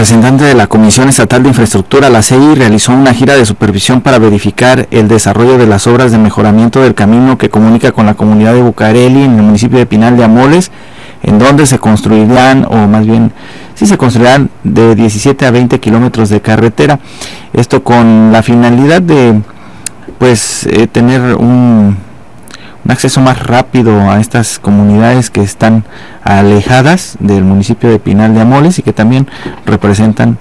representante de la Comisión Estatal de Infraestructura, la CEI, realizó una gira de supervisión para verificar el desarrollo de las obras de mejoramiento del camino que comunica con la comunidad de Bucareli en el municipio de Pinal de Amoles, en donde se construirán, o más bien, sí se construirán de 17 a 20 kilómetros de carretera. Esto con la finalidad de, tener un acceso más rápido a estas comunidades que están alejadas del municipio de Pinal de Amoles y que también representan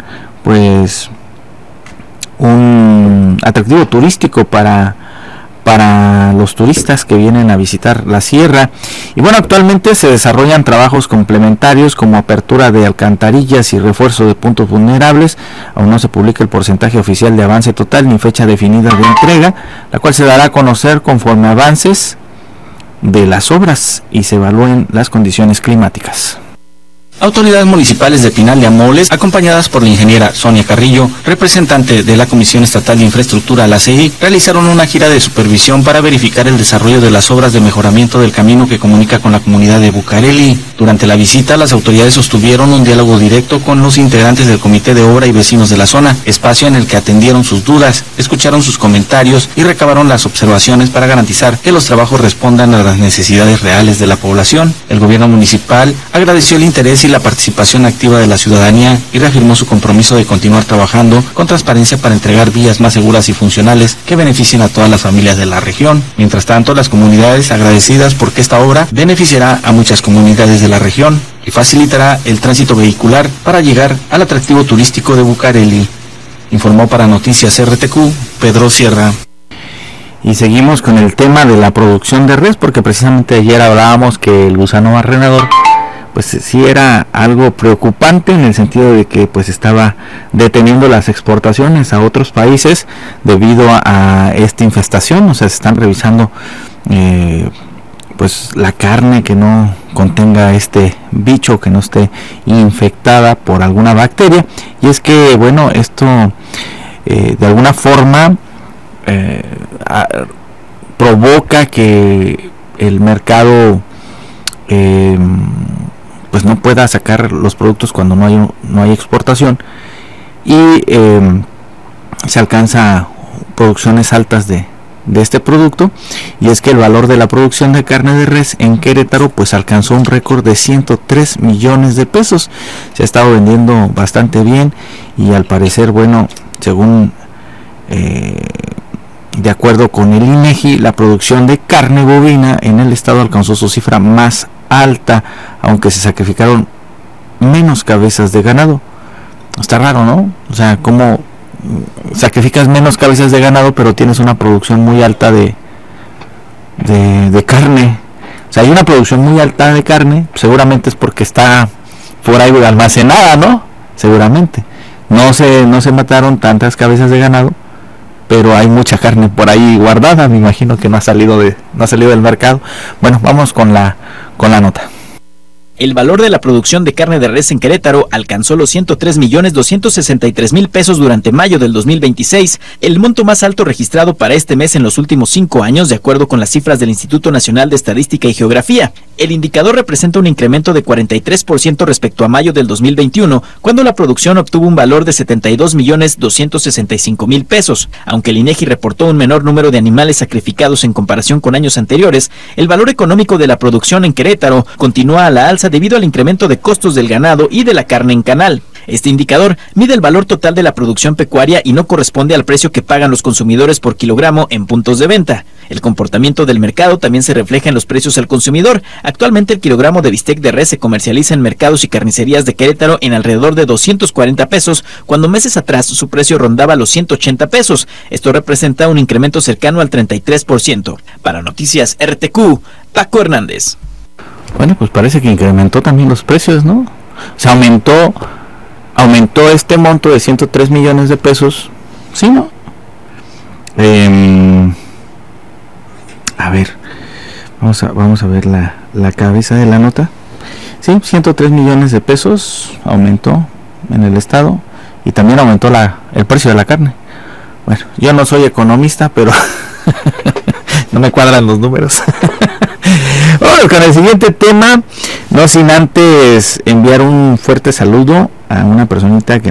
un atractivo turístico para los turistas que vienen a visitar la sierra. Y bueno, actualmente se desarrollan trabajos complementarios como apertura de alcantarillas y refuerzo de puntos vulnerables. Aún no se publica el porcentaje oficial de avance total ni fecha definida de entrega, la cual se dará a conocer conforme avances de las obras y se evalúen las condiciones climáticas. Autoridades municipales de Pinal de Amoles, acompañadas por la ingeniera Sonia Carrillo, representante de la Comisión Estatal de Infraestructura, la CEI, realizaron una gira de supervisión para verificar el desarrollo de las obras de mejoramiento del camino que comunica con la comunidad de Bucareli. Durante la visita, las autoridades sostuvieron un diálogo directo con los integrantes del Comité de Obra y vecinos de la zona, espacio en el que atendieron sus dudas, escucharon sus comentarios y recabaron las observaciones para garantizar que los trabajos respondan a las necesidades reales de la población. El gobierno municipal agradeció el interés y la participación activa de la ciudadanía y reafirmó su compromiso de continuar trabajando con transparencia para entregar vías más seguras y funcionales que beneficien a todas las familias de la región. Mientras tanto, las comunidades agradecidas porque esta obra beneficiará a muchas comunidades de la región y facilitará el tránsito vehicular para llegar al atractivo turístico de Bucareli. Informó para Noticias RTQ, Pedro Sierra. Y seguimos con el tema de la producción de res, porque precisamente ayer hablábamos que el gusano barrenador sí era algo preocupante en el sentido de que estaba deteniendo las exportaciones a otros países debido a esta infestación. O sea, se están revisando la carne que no contenga este bicho, que no esté infectada por alguna bacteria. Y es que esto de alguna forma provoca que el mercado no pueda sacar los productos cuando no hay exportación y se alcanza producciones altas de este producto. Y es que el valor de la producción de carne de res en Querétaro alcanzó un récord de 103 millones de pesos. Se ha estado vendiendo bastante bien y al parecer, según de acuerdo con el INEGI, la producción de carne bovina en el estado alcanzó su cifra más alta, aunque se sacrificaron menos cabezas de ganado. Está raro, ¿no? O sea, como sacrificas menos cabezas de ganado, pero tienes una producción muy alta de carne. O sea, hay una producción muy alta de carne, seguramente es porque está por ahí almacenada, ¿no? Seguramente. No se mataron tantas cabezas de ganado, pero hay mucha carne por ahí guardada. Me imagino que no ha salido del mercado. Bueno, vamos con la nota. El valor de la producción de carne de res en Querétaro alcanzó los 103.263.000 pesos durante mayo del 2026, el monto más alto registrado para este mes en los últimos 5 años, de acuerdo con las cifras del Instituto Nacional de Estadística y Geografía. El indicador representa un incremento de 43% respecto a mayo del 2021, cuando la producción obtuvo un valor de 72.265.000 pesos. Aunque el INEGI reportó un menor número de animales sacrificados en comparación con años anteriores, el valor económico de la producción en Querétaro continúa a la alza debido al incremento de costos del ganado y de la carne en canal. Este indicador mide el valor total de la producción pecuaria y no corresponde al precio que pagan los consumidores por kilogramo en puntos de venta. El comportamiento del mercado también se refleja en los precios al consumidor. Actualmente el kilogramo de bistec de res se comercializa en mercados y carnicerías de Querétaro en alrededor de 240 pesos, cuando meses atrás su precio rondaba los 180 pesos. Esto representa un incremento cercano al 33%. Para Noticias RTQ, Paco Hernández. Bueno, parece que incrementó también los precios, ¿no? O sea, aumentó este monto de 103 millones de pesos. ¿Sí, no? A ver, vamos a ver la cabeza de la nota. Sí, 103 millones de pesos aumentó en el estado y también aumentó el precio de la carne. Bueno, yo no soy economista, pero no me cuadran los números. Bueno, con el siguiente tema, no sin antes enviar un fuerte saludo a una personita que